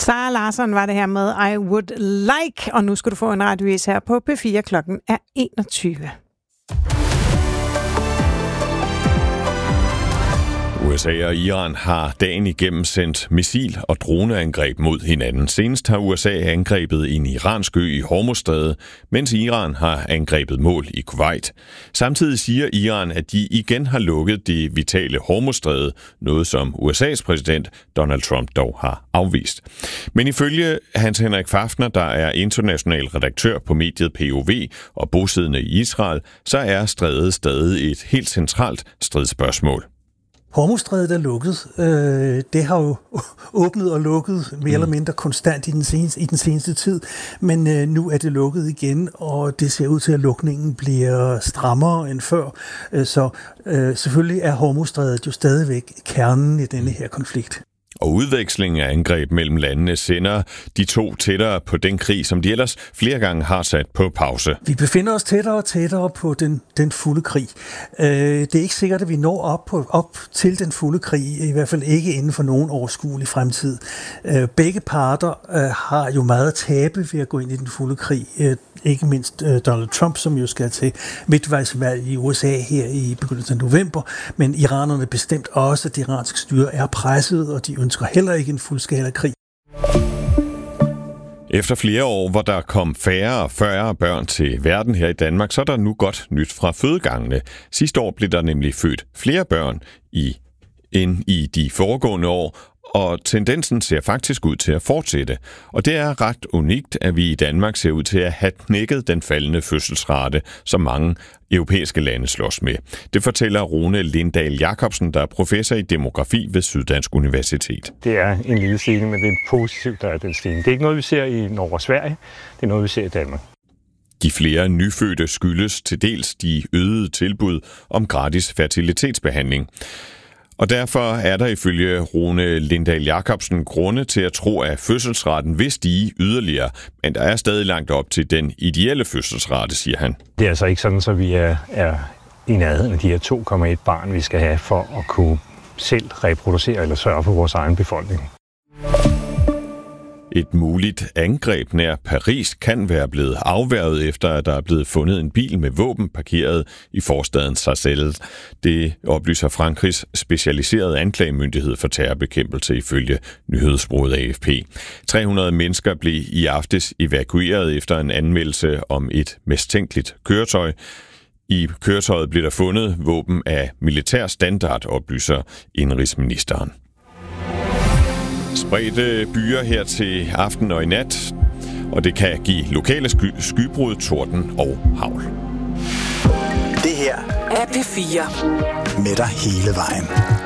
Sara Larsson var det her med I Would Like, og nu skal du få en radiovis her på P4. Klokken er 21. USA og Iran har dagen igennem sendt missil- og droneangreb mod hinanden. Senest har USA angrebet en iransk ø i Hormuzstrædet, mens Iran har angrebet mål i Kuwait. Samtidig siger Iran, at de igen har lukket det vitale Hormuzstrædet, noget som USA's præsident Donald Trump dog har afvist. Men ifølge Hans Henrik Fafner, der er international redaktør på mediet POV og bosiddende i Israel, så er strædet stadig et helt centralt stridsspørgsmål. Hormuzstrædet er lukket. Det har jo åbnet og lukket mere eller mindre konstant i den seneste tid, men nu er det lukket igen, og det ser ud til, at lukningen bliver strammere end før. Så selvfølgelig er Hormuzstrædet jo stadigvæk kernen i denne her konflikt. Og udvekslingen af angreb mellem landene sender de to tættere på den krig, som de ellers flere gange har sat på pause. Vi befinder os tættere og tættere på den fulde krig. Det er ikke sikkert, at vi når op til den fulde krig, i hvert fald ikke inden for nogen overskuelig fremtid. Begge parter har jo meget at tabe ved at gå ind i den fulde krig. Ikke mindst Donald Trump, som jo skal til midtvejsvalg i USA her i begyndelsen af november, men iranerne bestemt også, at det iranske styre er presset, og de ønsker heller ikke en fuldskala krig. Efter flere år, hvor der kom færre og færre børn til verden her i Danmark, så er der nu godt nyt fra fødegangene. Sidste år blev der nemlig født flere børn end i de foregående år, og tendensen ser faktisk ud til at fortsætte. Og det er ret unikt, at vi i Danmark ser ud til at have knækket den faldende fødselsrate, som mange europæiske lande slås med. Det fortæller Rune Lindahl Jacobsen, der er professor i demografi ved Syddansk Universitet. Det er en lille stigning, men det er positivt, der er den stigning. Det er ikke noget, vi ser i Norge og Sverige. Det er noget, vi ser i Danmark. De flere nyfødte skyldes til dels de øgede tilbud om gratis fertilitetsbehandling. Og derfor er der ifølge Rune Lindahl Jacobsen grunde til at tro, at fødselsraten vil stige yderligere, men der er stadig langt op til den ideelle fødselsrate, siger han. Det er altså ikke sådan, at vi er i nærheden af de her 2,1 barn, vi skal have for at kunne selv reproducere eller sørge for vores egen befolkning. Et muligt angreb nær Paris kan være blevet afværget, efter at der er blevet fundet en bil med våben parkeret i forstaden Sarcelles. Det oplyser Frankrigs specialiserede anklagemyndighed for terrorbekæmpelse ifølge nyhedsbureauet AFP. 300 mennesker blev i aftes evakueret efter en anmeldelse om et mistænkeligt køretøj. I køretøjet blev der fundet våben af militær standard, oplyser indenrigsministeren. Spredte byer her til aften og i nat, og det kan give lokale skybrud, torden og hagl. Det her er P4. Med dig hele vejen.